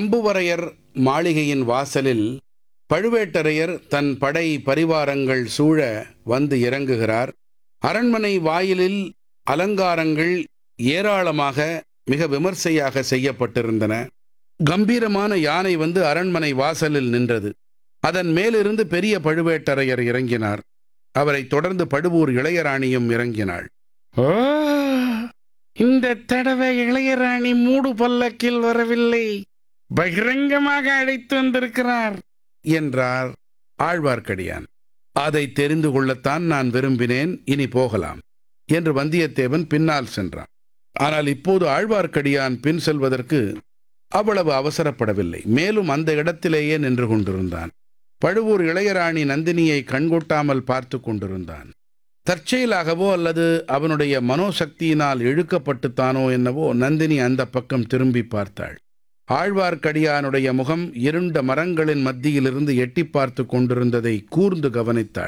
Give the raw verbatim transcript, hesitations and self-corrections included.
சம்புவரையர் மாளிகையின் வாசலில் பழுவேட்டரையர் தன் படை பரிவாரங்கள் சூழ வந்து இறங்குகிறார். அரண்மனை வாயிலில் அலங்காரங்கள் ஏராளமாக மிக விமர்சையாக செய்யப்பட்டிருந்தன. கம்பீரமான யானை வந்து அரண்மனை வாசலில் நின்றது. அதன் மேலிருந்து பெரிய பழுவேட்டரையர் இறங்கினார். அவரை தொடர்ந்து பழுவூர் இளையராணியும் இறங்கினாள். ஓ, இந்த தடவை இளையராணி மூடு பல்லக்கில் வரவில்லை, பகிரங்கமாக அழைத்து வந்திருக்கிறார் என்றார் ஆழ்வார்க்கடியான். அதை தெரிந்து கொள்ளத்தான் நான் விரும்பினேன். இனி போகலாம் என்று வந்தியத்தேவன் பின்னால் சென்றான். ஆனால் இப்போது ஆழ்வார்க்கடியான் பின் செல்வதற்கு அவ்வளவு அவசரப்படவில்லை. மேலும் அந்த இடத்திலேயே நின்று கொண்டிருந்தான். பழுவூர் இளையராணி நந்தினியை கண்கொட்டாமல் பார்த்து கொண்டிருந்தான். தற்செயலாகவோ அல்லது அவனுடைய மனோசக்தியினால் இழுக்கப்பட்டுத்தானோ என்னவோ நந்தினி அந்த பக்கம் திரும்பி பார்த்தாள். ஆழ்வார்க்கடியானுடைய முகம் இருண்ட மரங்களின் மத்தியிலிருந்து எட்டி பார்த்து கொண்டிருந்ததை கூர்ந்து கவனித்தாள்.